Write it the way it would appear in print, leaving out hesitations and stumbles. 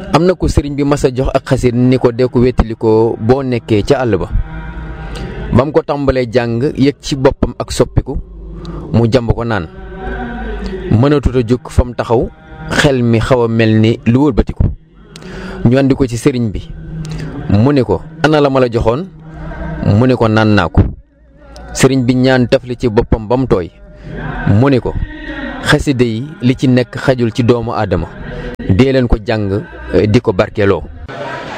am na ko sëriñ bi mas a jox ak xasit ni ko dee ko wettali ko boo nekkee ca àll ba bam ko tàmbalee jàng yëg ci boppam ak soppiku mu jàmb ko naan mënatut a jóg fa mu taxaw xel mi xaw a mel ni lu wëlbatiku ñu andi ko ci sëriñ bi mu ne ko ana la ma la joxoon mu ne ko naan naa ko sëriñ bi ñaan tafli ci boppam ba mu tooy mu ne ko xasida yi li ci nekk xajul ci doomu aadama dee leen ko jàng di ko barkeeloo